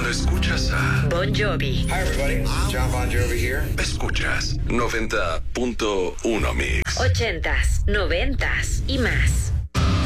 Cuando escuchas a Bon Jovi. Hi everybody, this is John Bon Jovi here. Escuchas 90.1 Mix. 80s, 90s y más.